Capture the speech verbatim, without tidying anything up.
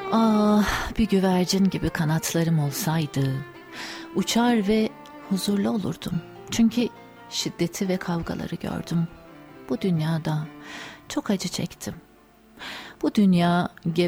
Ah, bir güvercin gibi kanatlarım olsaydı, uçar ve huzurlu olurdum. Çünkü şiddeti ve kavgaları gördüm. Bu dünyada çok acı çektim. Bu dünya